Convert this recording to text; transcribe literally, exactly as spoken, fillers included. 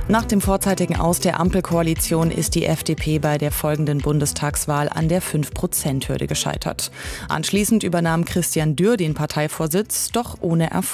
Nach dem vorzeitigen Aus der Ampelkoalition ist die F D P bei der folgenden Bundestagswahl an der fünf Prozent Hürde gescheitert. Anschließend übernahm Christian Dürr den Parteivorsitz, doch ohne Erfolg.